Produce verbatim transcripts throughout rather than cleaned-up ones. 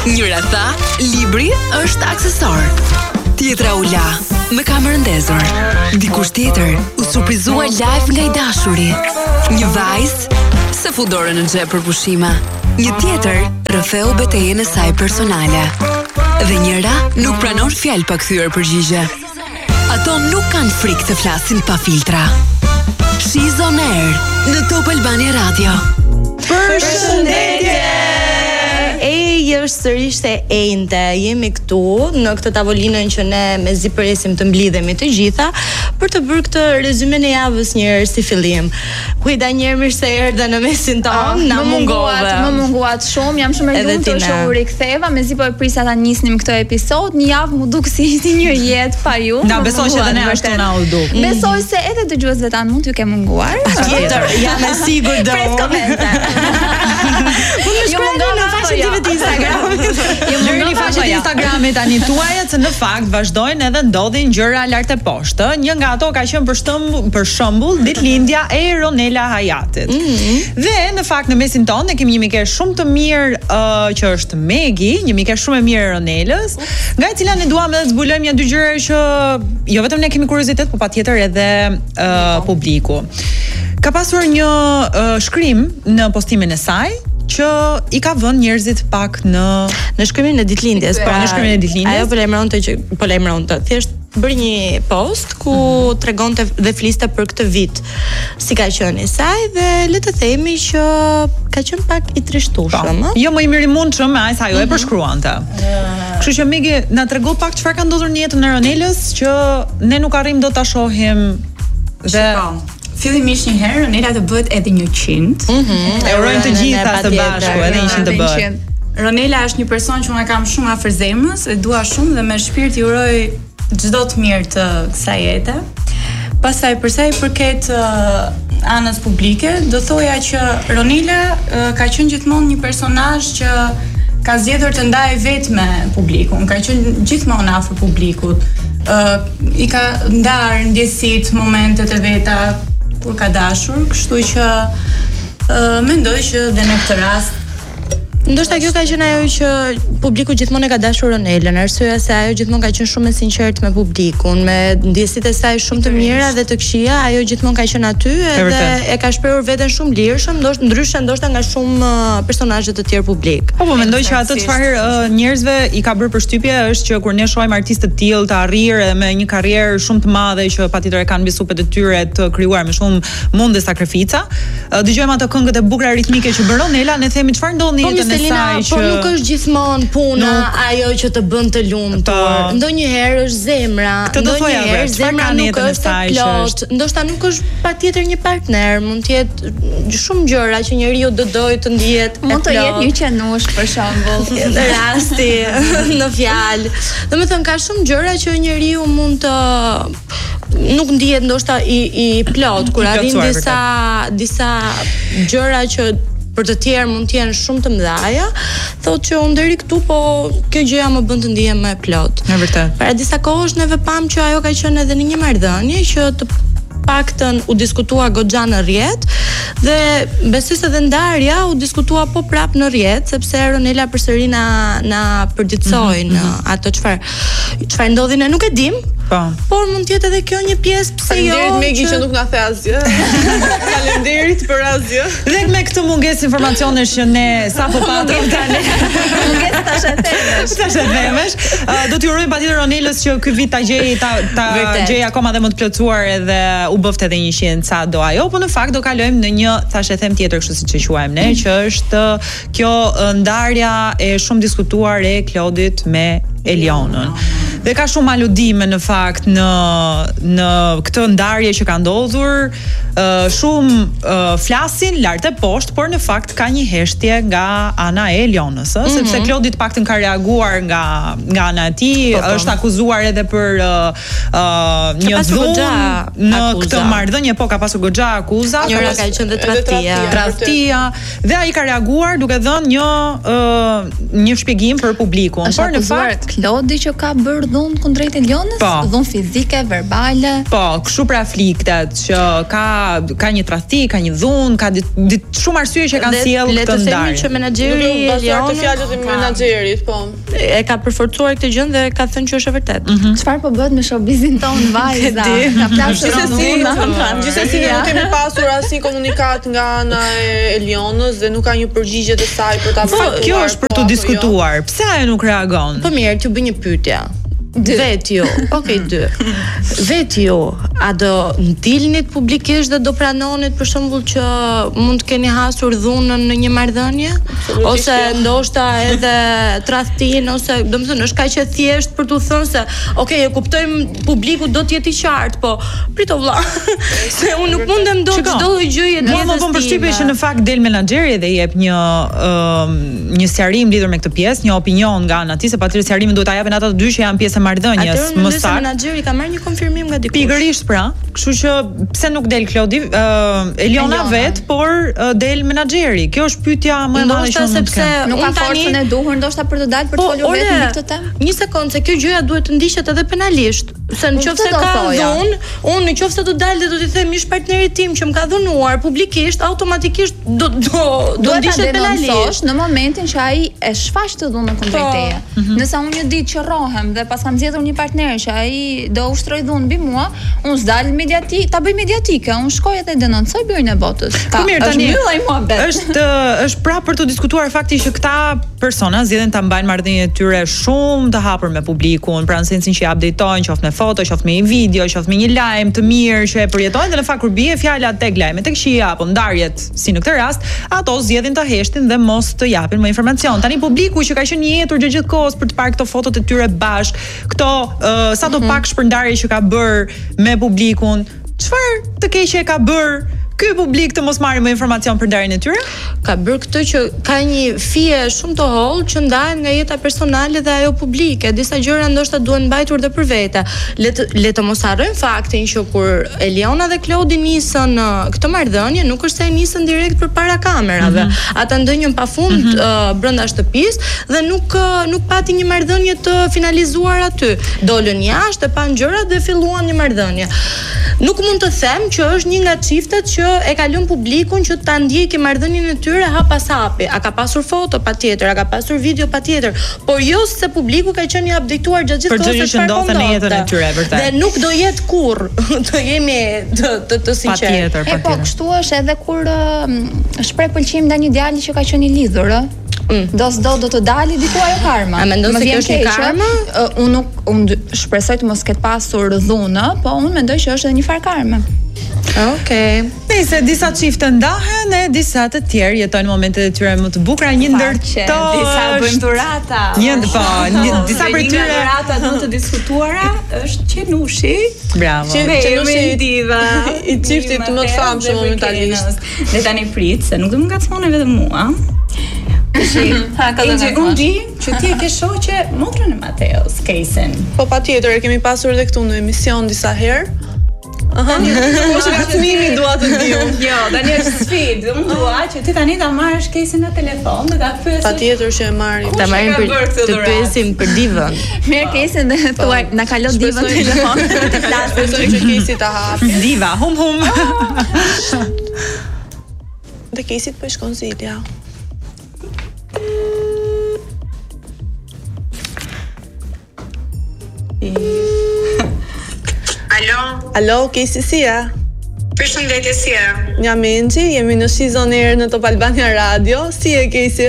Njëra tha, libri është aksesor. Tjetra u la, me kamerën ndezur. Dikush tjetër u surprizua live nga i dashuri. Një vajzë se fu dorën në xhep për pushime. Një tjetër rrëfeu betejën e saj personale. Dhe njëra nuk pranon fjalë pa kthyer përgjigje. Ato nuk kanë frikë të flasin pa filtra. She's on air në Top Albania Radio. Përshëndetje! Ej, është sërish e ejnëte, jemi këtu në këtë tavolinën që ne me zi presim të mblidhemi të gjitha për të bërë këtë rezumen e javës njërë si fillim. Kujda njërë mirë se erdhe në mesin tonë, na mungove. Më munguat shumë, jam shumë e lumtur që u riktheva, mezi po e prisa ta nisnim këtë episod, një javë mu duk si ishte një jetë pa ju. Na besoj që edhe ne ashtu na u duk. Besoj se edhe dëgjuesve tan mund t'ju ke munguar. Tjetër, jam e sigurt do. Pres komente. Unë më shkruani në faqen time të Instagramit. Jo më në faqen e Instagramit tani tuaja se në fakt vazhdojnë edhe ndodhin gjëra lart e poshtë. Një nga ato ka qenë për shembull, për shembull, ditëlindja e Ronela Hayatit. Mm-hmm. Dhe në fakt në mesin tonë ne kemi një mikesh shumë të mirë uh, që është Megi, një mikesh shumë e mirë e Ronelës, nga e cila ne duam edhe të zbulojmë një dy gjëra që jo vetëm ne kemi kuriozitet, por patjetër edhe uh, publiku. Ka pasur një uh, shkrim në postimin e saj që i ka vënë njerëzit pak në në shkrimin e ditëlindjes, pra në shkrimin e ditëlindjes. Ajo po lajmëronte që po lajmëronte. Thjesht bëri një post ku mm. tregonte dhe fliste për këtë vit si ka qenë i saj dhe le të themi që ka qenë pak i trishtueshëm, ëh. Jo më i mirimundshëm me aq sa ajo mm-hmm. e përshkruante. Kështu që Megi na trego pak çfarë ka ndodhur në jetën e Ronelës që ne nuk arrim dot ta shohim dhe fillimisht një herë Ronela të bëhet edhe një qind. Mhm. E urojmë të gjitha së bashku edhe një qind të bëhet. Ronela është një person që unë kam shumë afër zemrës, e dua shumë dhe me shpirt i uroj çdo të mirë të kësaj jete. Pastaj për sa i përket uh, anës publike, do thoja që Ronela uh, ka qenë gjithmonë një personazh që ka zgjedhur të ndajë vetë me publikun, ka qenë gjithmonë afër publikut. Uh, i ka ndarë ndjesitë, momentet e veta kur ka dashur, kështu që uh, mendoj që dhe në këtë rast ndoshta kjo ka qenë ajo që publiku gjithmonë e ka dashur Ronelën, arsyeja se ajo gjithmonë ka qenë shumë e sinqertë me publikun, me ndjesitë e saj shumë të mira dhe të këqija, ajo gjithmonë ka qenë aty edhe e ka shprehur veten shumë lirshëm, ndoshta ndryshe ndoshta nga shumë personazhe të tjerë publik. Po po mendoj që ato çfarë uh, njerëzve i ka bërë përshtypje është që kur ne shohim artistë të tillë të arrirë me një karrierë shumë të madhe që patjetër e kanë mbi supet e tyre të krijuar me shumë mund dhe sakrifica, uh, dëgjojmë ato këngët e bukura ritmike që bën Ronela, ne themi çfarë ndodh në jetën Selina, që... po nuk është gjithmonë puna nuk... ajo që të bën të lumtur. Ndonjëherë është zemra, ndonjëherë zemra nuk është e plot. Ndoshta nuk është patjetër një partner, mund të jetë shumë gjëra që njeriu do dojë të ndihet. Mund të jetë një qenush për shembull. Në rasti, në fjalë. Domethënë ka shumë gjëra që njeriu mund të nuk ndihet ndoshta i i plot kur arrin disa disa gjëra që për të tjerë mund të jenë shumë të mëdha, thotë që unë deri këtu, po kjo gjëja më bën të ndihem më e plot. Në vërtet. Para disa kohësh neve pam që ajo ka qenë edhe në një marrëdhënie që të paktën u diskutua goxha në rrjet dhe besoj se edhe ndarja u diskutua po prap në rrjet sepse Ronela përsëri na na përditësoi në mm-hmm. ato çfarë çfarë ndodhi ne nuk e dim. Po. Por mund të jetë edhe kjo një pjesë pse jo. Faleminderit Megi që nuk na the asgjë. Faleminderit për asgjë. Dhe me këtë mungesë informacionesh që ne sapo patëm tani. Mungesë tash e themesh. Tash e themesh. Uh, do t'ju urojmë patjetër Ronelës që ky vit ta gjej ta ta gjej akoma dhe më të plotësuar edhe u bëft edhe një qind sa do ajo, po në fakt do kalojmë në një tash e them tjetër kështu siç e quajmë ne, që është kjo ndarja e shumë diskutuar e Klodit me Elionën. Dhe ka shumë aludime në fakt në në këtë ndarje që ka ndodhur, uh, shumë uh, flasin lart e poshtë, por në fakt ka një heshtje nga ana e Elionës, mm-hmm. sepse Klodi të paktën ka reaguar nga nga ana e tij, është akuzuar edhe për uh, uh, një dhunë në këtë marrëdhënie, po ka pasur goxha akuza, njëra ka qenë dhe tradhtia. Tradhtia dhe ai ka reaguar duke dhënë një uh, një shpjegim për publikun. Por në fakt Klodi që ka bërë dhunë kundrejt Elionës, po. Dhunë fizike, verbale. Po, kështu pra fliktet që ka ka një tradhti, ka një dhunë, ka ditë shumë arsye që kanë sjellë këtë ndarje. Le të themi që menaxheri i Elionës, fjalët e menaxherit, po. E ka përforcuar këtë gjë dhe ka thënë që është e vërtetë. Çfarë po bëhet me showbizin ton vajza? Ka plasur dhunë. Gjithsesi ne nuk kemi pasur asnjë komunikat nga ana e Elionës dhe nuk ka një përgjigje të saj për ta bërë. Kjo është për të diskutuar. Pse ajo nuk reagon? Po mirë, t'ju bëj një pyetje. Vetë ju, okej dy. Vetë ju, a do ndilnit publikisht dhe do pranonit për shembull që mund të keni hasur dhunën në një marrëdhënie? Ose ndoshta edhe tradhtin ose domethënë është kaq e thjesht për t'u thënë se okej, e kuptojmë publiku do të jetë i qartë, po prito vëlla. Se unë nuk mundem do çdo lloj gjëje të jetës. Mua më bën përshtypje që në fakt del menaxheri dhe jep një një sqarim lidhur me këtë pjesë, një opinion nga ana e tij, se patjetër sqarimin duhet ta japin ata të dy që janë pjesë marrëdhënies më saktë. Atëherë menaxheri ka marrë një konfirmim nga dikush. Pikërisht pra, kështu që pse nuk del Klodi, uh, Eliona vet, por uh, del menaxheri. Kjo është pyetja më e madhe që mund të kem. Nuk ka forcën e duhur ndoshta për të dalë për të folur vetëm mbi këtë temë. Një sekondë, se kjo gjëja duhet të ndiqet edhe penalisht. Se nëse ka dhunë, unë nëse do dalë dhe do t'i them ish partnerit tim që më ka dhunuar publikisht, automatikisht do do do ndiqet penalisht në momentin që ai e shfaq të dhunën kundrejt teje. Nëse unë një ditë qërrohem dhe pas kam zgjedhur një partner që ai do ushtroj dhunë mbi mua, unë s'dal mediatik, ta bëj mediatike, unë shkoj edhe denoncoj birin e botës. Po mirë, tani muhabet. Është është pra për të diskutuar fakti që këta persona zgjedhin ta mbajnë marrëdhëniet e tyre shumë të hapur me publikun, pra në sensin që i updateojnë, qoftë me foto, qoftë me një video, qoftë me një lajm të mirë që e përjetojnë, dhe në fakt kur bie fjala tek lajmet, tek shija apo ndarjet, si në këtë rast, ato zgjedhin ta heshtin dhe mos të japin më informacion. Tani publiku që ka qenë i jetur gjatë gjithë kohës për të parë këto fotot e tyre bashk, këto uh, sa do pak shpërndarje që ka bër me publikun, çfarë të keqe e ka bër ky publik të mos marrë më informacion për ndarjen e tyre? Ka bërë këtë që ka një fije shumë të hollë që ndahet nga jeta personale dhe ajo publike. Disa gjëra ndoshta duhen mbajtur edhe për vete. Le të le të mos harrojmë faktin që kur Eliona dhe Klodi nisën uh, këtë marrëdhënie, nuk është se e nisën direkt përpara kamerave. Mm-hmm. Ata ndonjën pafund mm-hmm. uh, brenda shtëpisë dhe nuk uh, nuk pati një marrëdhënie të finalizuar aty. Dolën jashtë, e pan gjërat dhe filluan një marrëdhënie. Nuk mund të them që është një nga çiftet që e ka lënë publikun që ta ndjekë marrëdhënien e tyre hap pas hapi. A ka pasur foto patjetër, a ka pasur video patjetër, por jo se publiku ka qenë i updateuar gjatë gjithë kohës së ndodhte në jetën e tyre, vërtet. Dhe nuk do jetë kurr, të jemi të të, të sinqertë. Patjetër, patjetër. E po, kështu është edhe kur uh, shpreh pëlqim ndaj një djali që ka qenë i lidhur, ë. Mm. Do s'do do të dali diku ajo karma. A mendon se kjo është një karma? Uh, unë nuk unë shpresoj të mos ketë pasur dhunë, po unë mendoj që është edhe një farë karme. Okej. Okay. Nëse disa çifte ndahen e disa të tjerë jetojnë momentet e tyre më të bukura, një ndër to disa bëjnë dhurata. Një po, një disa prej tyre dhurata do të diskutuara është Qenushi. Bravo. Qenushi diva i çiftit më të famshëm momentalisht. Ne tani prit se nuk do më ngacmoni vetëm mua. Ha, ka dhënë unë di që ti e ke shoqe motrën e Mateos, Kejsen. Po patjetër, e kemi pasur edhe këtu në emision disa herë. Aha. Po shkatëmimi dua të di unë. Jo, tani është sfidë. Unë dua që ti tani ta marrësh Kejsen në telefon dhe ta pyesësh. Patjetër që e marrim. Ta marrim për të pyesim për divën. Mirë Kejsen dhe thuaj na kalon divën në telefon. Të flasë besoj që Kejsi ta hapi. Diva, hum hum. Dhe Kejsit po shkon Zilja. Alo. Alo, Kejsi si je? Përshëndetje, si je? Jam Enxhi, jemi në Shizon Air në Top Albania Radio. Si je Kejsi?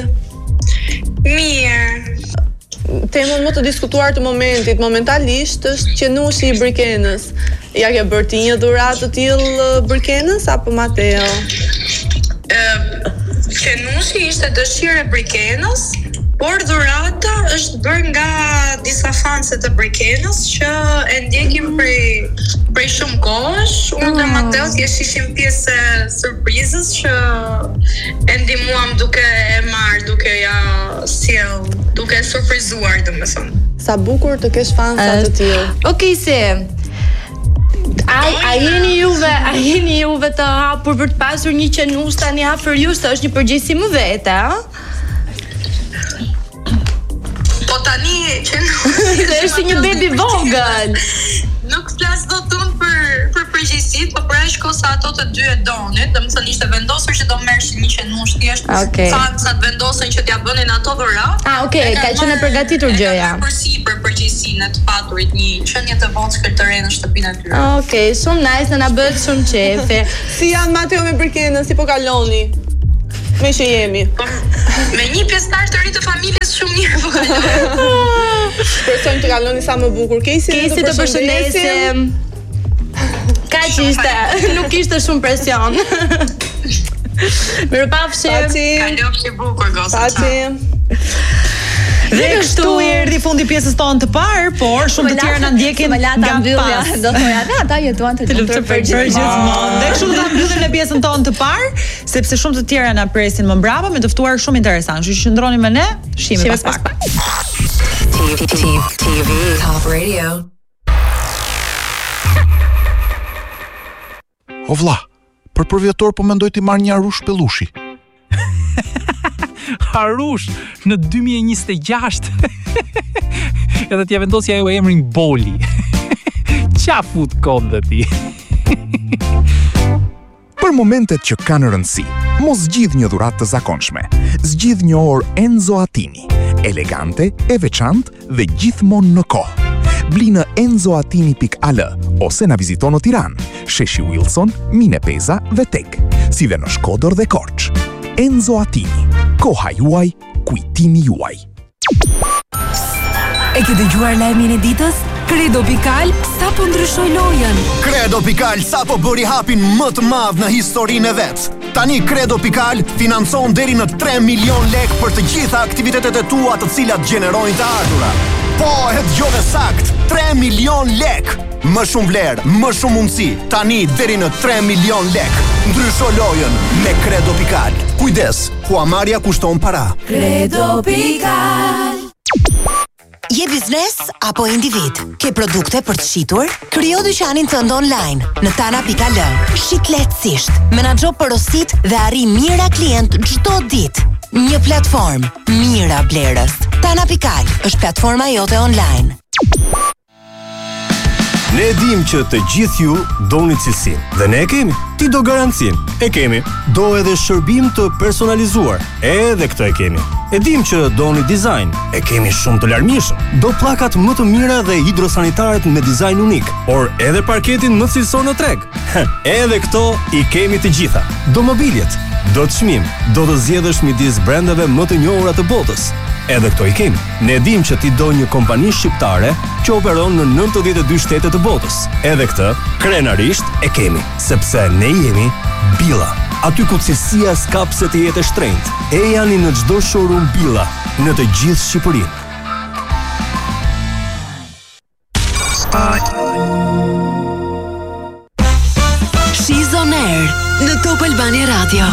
Mirë. Temën më të diskutuar të momentit momentalisht është Qenushi i Brikenës. Ja ke bërë ti një dhuratë të tillë Brikenës apo Mateo? Ë, Qenushi ishte dëshirë e Brikenës, por dhurata është bërë nga disa fanse të Brikenës që e ndjekim prej prej shumë kohësh. Unë dhe Mateo ishim pjesë e surprizës që e ndihmuam duke e marrë, duke ja sjell, duke e surprizuar, domethënë. Sa bukur të kesh fansa të tillë. Okej, se Ai, a jeni juve, a jeni juve të hapur për të pasur një qenush tani afër ju, se është një përgjegjësi më vete, a? Po tani që nuk është si një bebi vogël. Nuk flas dot unë për për përgjegjësitë, por për aq kohë sa ato të dy e donin, domethënë ishte vendosur që do merrshin një qenush thjesht okay. Sa të vendosen që t'ia bënin ato dhuratë. Ah, okay, ka qenë e përgatitur gjëja. Përsi për përgjegjësinë e të paturit një qenie të vockë të re në shtëpinë e tyre. Okej, shumë nice, na bëhet shumë qefe. Si janë Mateo me Birkenën, si po kaloni? Me që jemi. Me një pjesëtar të ri të familjes shumë mirë po kaloj. Shpresojmë të kaloni sa më bukur. Kesi, Kesi të përshëndesim. Kaq ishte, nuk ishte shumë presion. Mirupafshim. Kalofshi bukur goca. Paçi. Dhe kështu erdhi fundi pjesës tonë të parë, por shumë të tjerë na ndjekin nga pas. Do thoya dhe ata jetuan të lumtur për gjithmonë. Dhe kështu do ta mbyllim në pjesën tonë të parë, sepse shumë të tjera na presin më mbrapa me të ftuar shumë interesant. Kështu që qëndroni me ne, shihemi pas pak. T V Top Radio. O vlla, për përvjetor po mendoj të marr një arush pellushi. Harush në dy mijë e njëzet e gjashtë. Edhe t'ja vendosja ajo emrin Boli. Qa fut kodë ti? Për momentet që kanë rëndësi, mos zgjidh një dhuratë të zakonshme. Zgjidh një orë Enzo Attini, elegante, e veçantë dhe gjithmonë në kohë. Bli në enzoatini pikë a l ose na vizito në Tiranë, Sheshi Wilson, Mine Peza dhe Tek, si dhe në Shkodër dhe Korç. Enzo Attini, koha juaj, kujtimi juaj. E ke dëgjuar lajmin e ditës? Credo Pikal sa po ndryshoi lojën. Credo Pikal sa po bëri hapin më të madh në historinë e vet. Tani Credo Pikal financon deri në tre milion lek për të gjitha aktivitetet e tua të cilat gjenerojnë të ardhura. Po, e dëgjove sakt, tre milion lek. Më shumë vlerë, më shumë mundësi. Tani deri në tre milion lek. Ndrysho lojën me Credo Pikal. Kujdes, huamarrja kushton para. Credo Pikal. Je biznes apo individ? Ke produkte për të shitur? Krijo dyqanin tënd online në tana pikë a l. Shit lehtësisht, menaxho porosit dhe arri mira klient çdo ditë. Një platformë, mira blerës. Tana pikë a l është platforma jote online. Ne dim që të gjithë ju doni cilësin, dhe ne e kemi. Ti do garancin, e kemi. Do edhe shërbim të personalizuar, edhe këtë e kemi. E dim që doni dizajn, e kemi shumë të larmishëm. Do plakat më të mira dhe hidrosanitaret me dizajn unik, por edhe parketin më cilësor në treg. Edhe këto i kemi të gjitha. Do mobiljet, do të çmim, do të zgjedhësh midis brendeve më të njohura të botës. Edhe këto i kemi. Ne dim që ti do një kompani shqiptare që operon në nëntëdhjetë e dy shtete të botës. Edhe këtë, krenarisht, e kemi, sepse ne jemi Billa. Aty ku cilësia s'ka pse të jetë e shtrenjtë. E janë në çdo showroom Billa, në të gjithë Shqipërinë. She's on air në Top Albania Radio.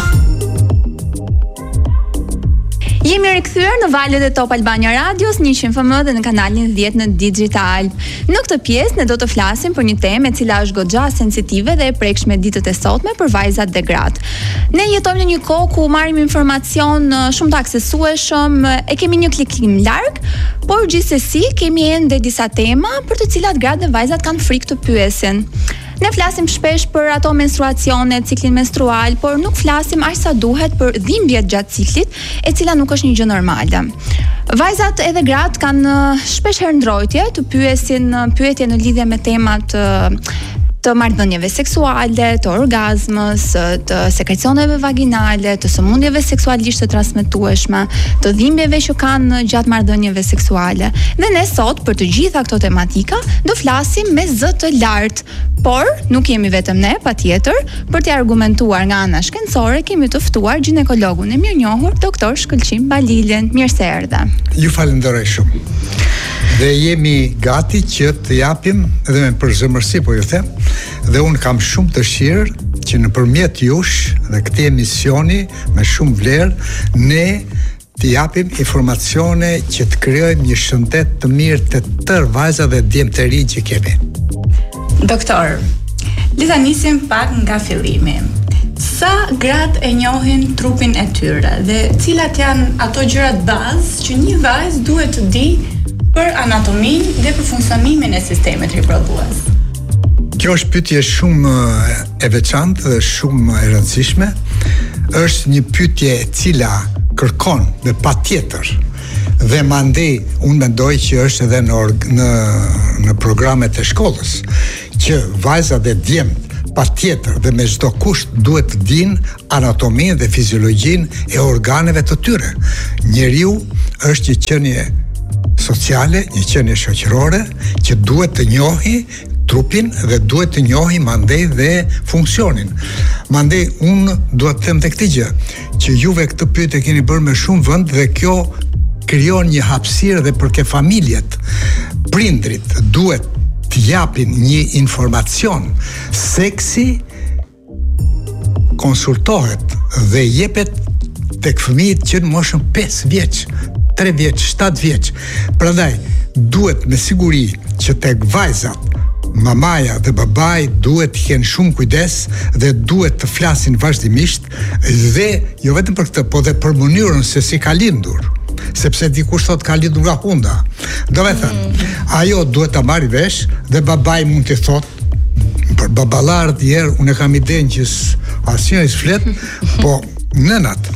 Jemi rikthyer në valët e Top Albania Radios njëqind F M dhe në kanalin dhjetë në Digital. Në këtë pjesë ne do të flasim për një temë e cila është goxha sensitive dhe e prekshme ditët e sotme për vajzat dhe gratë. Ne jetojmë në një kohë ku marrim informacion shumë të aksesueshëm, e kemi një klikim larg, por gjithsesi kemi ende disa tema për të cilat gratë dhe vajzat kanë frikë të pyesin. Ne flasim shpesh për ato menstruacione, ciklin menstrual, por nuk flasim aq sa duhet për dhimbjet gjatë ciklit, e cila nuk është një gjë normale. Vajzat edhe gratë kanë shpesh herë ndrojtje të pyesin pyetje në lidhje me temat të marrëdhënieve seksuale, të orgazmës, të sekrecioneve vaginale, të sëmundjeve seksualisht të transmetueshme, të dhimbjeve që kanë gjatë marrëdhënieve seksuale. Dhe ne sot për të gjitha këto tematika do flasim me zë të lartë, por nuk jemi vetëm ne, patjetër, për të argumentuar nga ana shkencore kemi të ftuar ginekologun e mirënjohur doktor Shkëlqim Balilin. Mirë se erdhe. Ju falenderoj shumë. Dhe jemi gati që të japim edhe me përzemërsi, po ju them, dhe unë kam shumë të shirë që në përmjet jush dhe këti emisioni me shumë vlerë, ne të japim informacione që të krijojmë një shëndet të mirë të tërë vajza dhe djemë të rinj që kemi. Doktor, le ta nisim pak nga fillimi. Sa gratë e njohin trupin e tyre dhe cilat janë ato gjërat bazë që një vajzë duhet të di për anatominë dhe për funksionimin e sistemit riprodhues? Kjo është pyetje shumë e veçantë dhe shumë e rëndësishme. Është një pyetje e cila kërkon dhe patjetër dhe mandej unë mendoj që është edhe në në në programet e shkollës që vajzat dhe djemt patjetër dhe me çdo kusht duhet të dinë anatominë dhe fiziologjinë e organeve të tyre. Njeriu është një qenie sociale, një qenie shoqërore që duhet të njohë trupin dhe duhet të njohë mandej dhe funksionin. Mandej unë duhet të them tek këtë gjë që juve këtë pyetje keni bërë me shumë vend dhe kjo krijon një hapësirë dhe për ke familjet. Prindrit duhet të japin një informacion seksi konsultohet dhe jepet tek fëmijët që në moshën pesë vjeç, tre vjeç, shtatë vjeç. Prandaj duhet me siguri që tek vajzat mamaja dhe babai duhet të kenë shumë kujdes dhe duhet të flasin vazhdimisht dhe jo vetëm për këtë, po dhe për mënyrën se si ka lindur. Sepse dikush thot ka lindur nga hunda. Do me thënë, mm. ajo duhet ta marrë vesh dhe babai mund të thot për baballarët djerë, unë e kam idenë që asnjë i flet, po nënat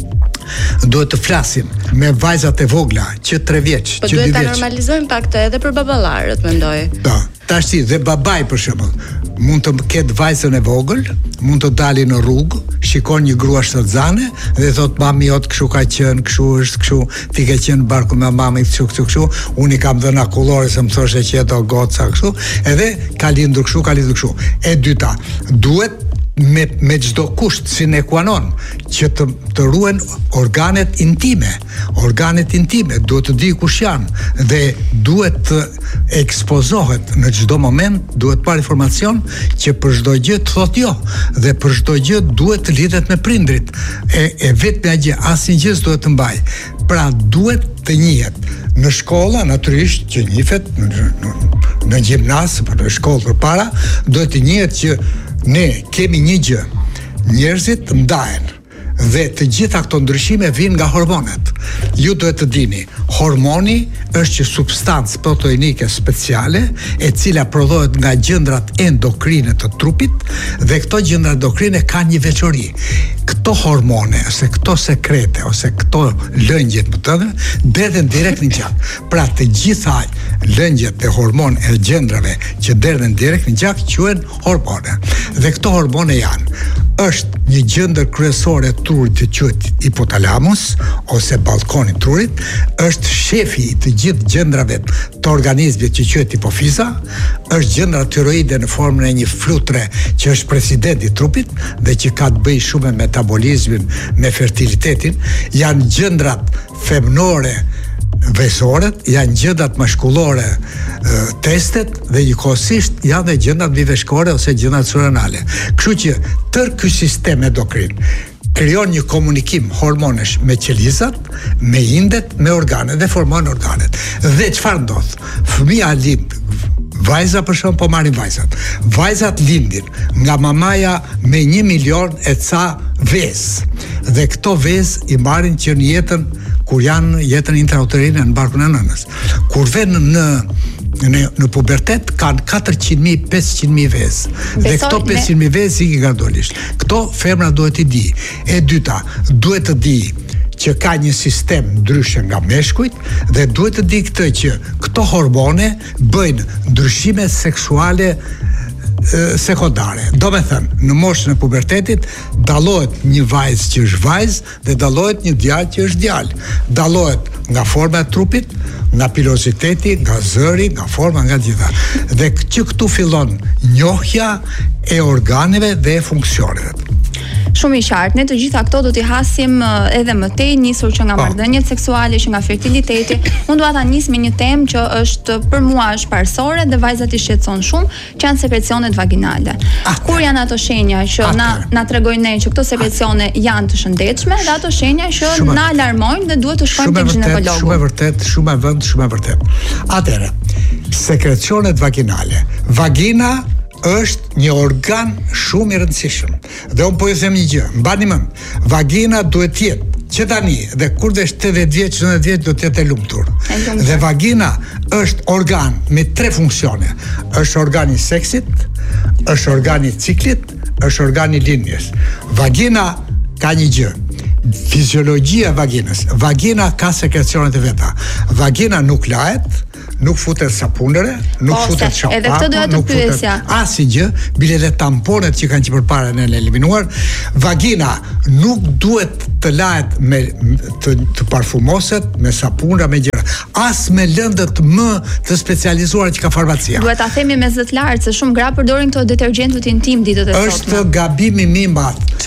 duhet të flasim me vajzat e vogla që tre vjeç, po që dy vjeç. Po duhet ta normalizojmë pak këtë edhe për baballarët, mendoj. Da, tash si dhe babai për shembull, mund të ketë vajzën e vogël, mund të dalë në rrugë, shikon një grua shtatzane dhe thot mami jot kështu ka qenë, kështu është, kështu, ti ke qenë barku me mamën kështu kështu kështu, unë i kam dhënë akullore se më thoshte që ato goca kështu, edhe ka lindur kështu, ka lindur kështu. E dyta, duhet me me çdo kusht sine qua non që të të ruhen organet intime. Organet intime duhet të di kush janë dhe duhet të ekspozohet në çdo moment, duhet parë informacion që për çdo gjë të thotë jo dhe për çdo gjë duhet të lidhet me prindrit. E e vetmja gjë, asnjë gjë s'duhet të mbaj. Pra duhet të njihet në shkolla natyrisht që njihet në në, në gjimnaz, për në shkollë përpara, duhet të njihet që ne kemi një gjë, njerëzit ndahen dhe të gjitha këto ndryshime vijnë nga hormonet. Ju duhet të dini, hormoni është një substancë proteinike speciale e cila prodhohet nga gjëndrat endokrine të trupit dhe këto gjëndra endokrine kanë një veçori. Këto hormone ose këto sekrete ose këto lëngjet më të dhe derdhen direkt në gjak. Pra të gjitha lëngjet e hormon e gjendrave që derdhen direkt në gjak quhen hormone. Dhe këto hormone janë është një gjendër kryesore e trurit të quhet hipotalamus ose ballkoni i trurit, është shefi i të gjithë gjendrave të organizmit që quhet hipofiza, është gjendra tiroide në formën e një flutre që është presidenti i trupit dhe që ka të bëjë shumë me metabolizmin, me fertilitetin, janë gjendrat femnore vesoret, janë gjëndat mashkullore testet dhe njëkohësisht janë dhe gjëndat biveshkore ose gjëndat suranale. Kështu që tër ky sistem endokrin krijon një komunikim hormonesh me qelizat, me indet, me organet dhe formon organet. Dhe çfarë ndodh? Fëmia lind, vajza për shkak po marrin vajzat. Vajzat lindin nga mamaja me një milion e ca vezë. Dhe këto vezë i marrin që në jetën kur janë jetën intrauterine në barkun e nënës. Kur vjen në në në pubertet kanë katërqind mijë pesëqind mijë vezë. Dhe këto pesëqind mijë vezë ikin gradualisht. Këto femra duhet i di. E dyta, duhet të di që ka një sistem ndryshe nga meshkujt dhe duhet të di këtë që këto hormone bëjnë ndryshime seksuale sekondare. Do me thënë, në moshën e pubertetit dallohet një vajzë që është vajzë dhe dallohet një djalë që është djalë. Dallohet nga forma e trupit, nga piloziteti, nga zëri, nga forma, nga gjitha. Dhe që këtu fillon njohja e organeve dhe e funksioneve. Shumë i qartë, ne të gjitha këto do t'i hasim edhe më tej, nisur që nga marrëdhëniet seksuale, që nga fertiliteti. Unë dua ta nis me një temë që është për mua është parsore dhe vajzat i shqetëson shumë, që janë sekrecionet vaginale. Kur janë ato shenja që na na tregojnë ne që këto sekrecione janë të shëndetshme dhe ato shenja që na alarmojnë dhe duhet të shkojmë tek ginekologu. Shumë e vërtet, shumë e vënd, shumë e vërtet. Atëherë, sekrecionet vaginale. Vagina është një organ shumë i rëndësishëm. Dhe unë po ju them një gjë, mbani mend, vagina duhet të jetë që tani dhe kur dhe tetëdhjetë vjeç, nëntëdhjetë vjeç do të jetë e lumtur. Dhe vagina është organ me tre funksione. Është organi i seksit, është organi i ciklit, është organi i lindjes. Vagina ka një gjë. Fiziologjia e vaginës. Vagina ka sekrecionet e veta. Vagina nuk lahet, nuk futet sapunere, nuk po, futet shampako, edhe këtë doja të pyesja. Asgjë, bile dhe tamponet që kanë që përpara në eliminuar. Vagina nuk duhet të lahet me të, të parfumoset, me sapuna, me gjëra. As me lëndët më të specializuara që ka farmacia. Duhet ta themi me zë të lartë se shumë gra përdorin këto detergjentët intim ditët e sotme. Është gabimi më i madh.